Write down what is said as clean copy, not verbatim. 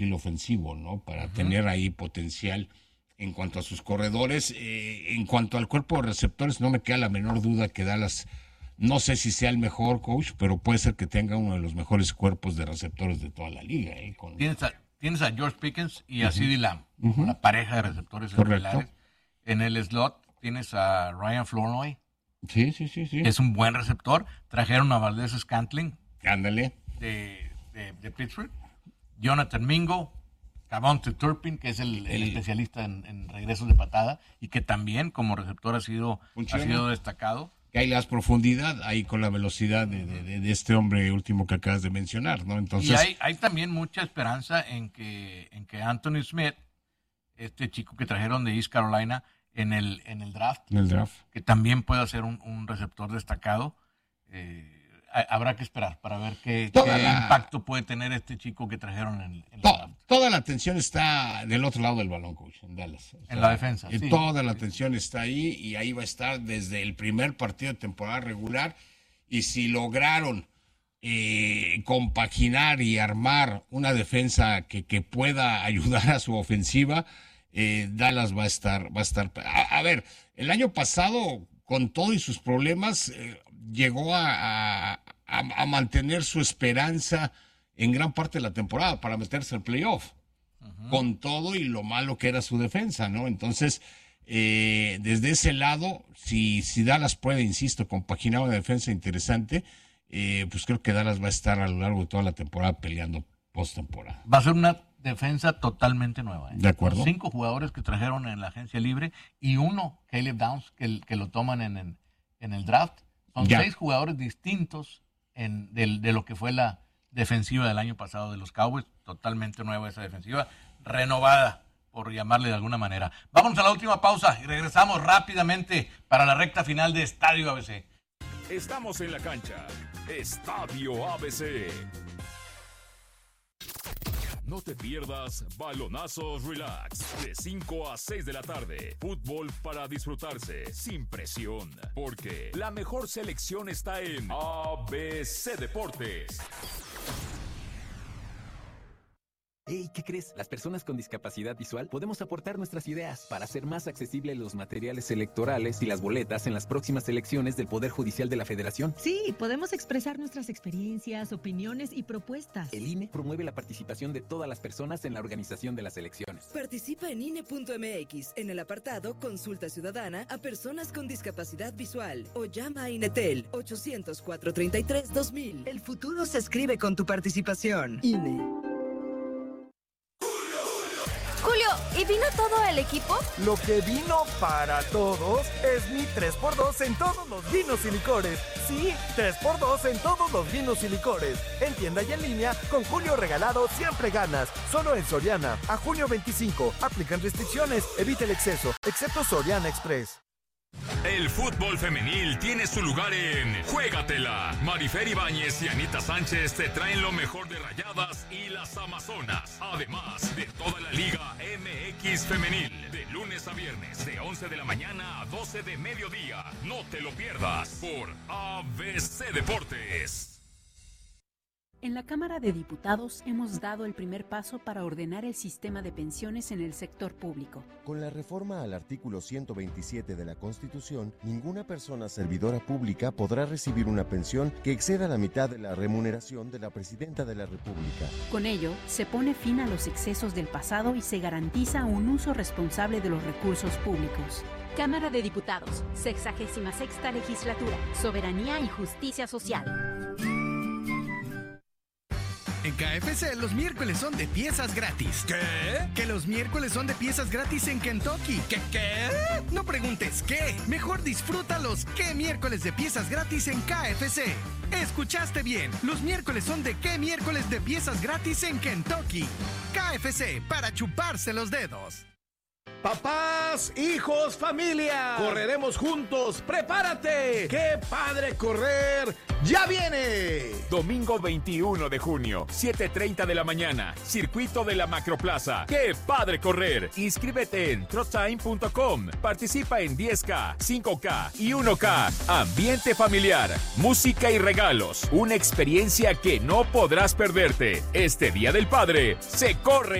ofensivo, ¿no? Para tener ahí potencial en cuanto a sus corredores. En cuanto al cuerpo de receptores, no me queda la menor duda que Dallas, no sé si sea el mejor, coach, pero puede ser que tenga uno de los mejores cuerpos de receptores de toda la liga. Tienes a George Pickens y a CeeDee Lamb, una pareja de receptores estelares. En el slot tienes a Ryan Flournoy. Sí. Es un buen receptor. Trajeron a Valdez-Scantling. Ándale. De Pittsburgh. Jonathan Mingo. Cavonte Turpin, que es el especialista en regresos de patada y que también como receptor ha sido destacado. Que hay la profundidad ahí con la velocidad de este hombre último que acabas de mencionar, ¿no? Entonces, y hay también mucha esperanza en que Anthony Smith, este chico que trajeron de East Carolina en el draft, que también pueda ser un receptor destacado. Habrá que esperar para ver qué impacto puede tener este chico que trajeron en el draft. Toda la atención está del otro lado del balón, coach, en Dallas. En la defensa. Toda la atención está ahí y ahí va a estar desde el primer partido de temporada regular. Y si lograron compaginar y armar una defensa que pueda ayudar a su ofensiva, Dallas va a estar. A ver, el año pasado, con todo y sus problemas, llegó a mantener su esperanza en gran parte de la temporada para meterse al playoff, con todo y lo malo que era su defensa, ¿no? Entonces, desde ese lado, si Dallas puede, insisto, compaginar una defensa interesante, pues creo que Dallas va a estar a lo largo de toda la temporada peleando postemporada. Va a ser una defensa totalmente nueva. De acuerdo. Con 5 jugadores que trajeron en la agencia libre y uno, Caleb Downs, que lo toman en el draft. Son 6 jugadores distintos de lo que fue la defensiva del año pasado de los Cowboys. Totalmente nueva esa defensiva, renovada, por llamarle de alguna manera. Vámonos a la última pausa y regresamos rápidamente para la recta final de Estadio ABC. Estamos en la cancha. Estadio ABC. No te pierdas Balonazos Relax, de 5 a 6 de la tarde. Fútbol para disfrutarse, sin presión. Porque la mejor selección está en ABC Deportes. Hey, ¿qué crees? Las personas con discapacidad visual podemos aportar nuestras ideas para hacer más accesibles los materiales electorales y las boletas en las próximas elecciones del Poder Judicial de la Federación. Sí, podemos expresar nuestras experiencias, opiniones y propuestas. El INE promueve la participación de todas las personas en la organización de las elecciones. Participa en INE.mx en el apartado Consulta Ciudadana a personas con discapacidad visual o llama a INETEL 800-433-2000. El futuro se escribe con tu participación. INE. Julio, ¿y vino todo el equipo? Lo que vino para todos es mi 3x2 en todos los vinos y licores. Sí, 3x2 en todos los vinos y licores. En tienda y en línea, con Julio regalado siempre ganas. Solo en Soriana. A junio 25. Aplican restricciones. Evita el exceso. Excepto Soriana Express. El fútbol femenil tiene su lugar en Juégatela. Marifer Ibáñez y Anita Sánchez te traen lo mejor de Rayadas y las Amazonas. Además de toda la Liga MX femenil. De lunes a viernes, de 11 de la mañana a 12 de mediodía. No te lo pierdas por ABC Deportes. En la Cámara de Diputados hemos dado el primer paso para ordenar el sistema de pensiones en el sector público. Con la reforma al artículo 127 de la Constitución, ninguna persona servidora pública podrá recibir una pensión que exceda la mitad de la remuneración de la Presidenta de la República. Con ello, se pone fin a los excesos del pasado y se garantiza un uso responsable de los recursos públicos. Cámara de Diputados, 66ª Legislatura, Soberanía y Justicia Social. En KFC los miércoles son de piezas gratis. ¿Qué? Que los miércoles son de piezas gratis en Kentucky. ¿Qué? No preguntes qué. Mejor disfruta los ¿qué miércoles de piezas gratis en KFC? Escuchaste bien. Los miércoles son de ¿qué miércoles de piezas gratis en Kentucky? KFC, para chuparse los dedos. Papás, hijos, familia, correremos juntos, prepárate. ¡Qué padre correr! ¡Ya viene! Domingo 21 de junio, 7:30 de la mañana, circuito de la Macroplaza. ¡Qué padre correr! Inscríbete en trotime.com. Participa en 10K, 5K y 1K. Ambiente familiar, música y regalos. Una experiencia que no podrás perderte. Este Día del Padre se corre